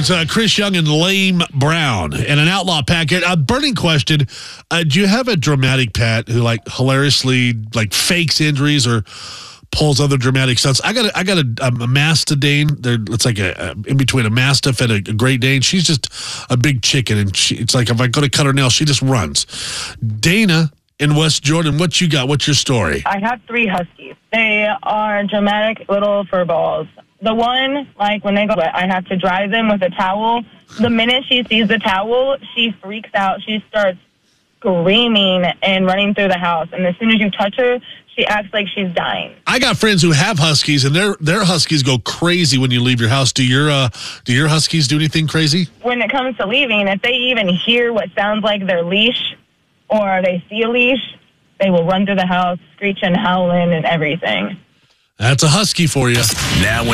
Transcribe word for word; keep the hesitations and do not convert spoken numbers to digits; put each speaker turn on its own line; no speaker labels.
it's uh, Chris Young and Lame Brown and an Outlaw Packet. A burning question: uh, do you have a dramatic pet who like hilariously like fakes injuries or pulls other dramatic stunts? I got a, I got a, a Mastodane. There, it's like a, a in between a Mastiff and a, a Great Dane. She's just a big chicken, and she, it's like if I go to cut her nails, she just runs. Dana in West Jordan, what you got? What's your story?
I have three Huskies. They are dramatic little fur balls. The one, like, when they go wet, I have to dry them with a towel. The minute she sees the towel, she freaks out. She starts screaming and running through the house. And as soon as you touch her, she acts like she's dying.
I got friends who have Huskies, and their their Huskies go crazy when you leave your house. Do your uh, do your Huskies do anything crazy?
When it comes to leaving, if they even hear what sounds like their leash or they see a leash, they will run through the house, screeching, howling, and everything.
That's a Husky for you.
Now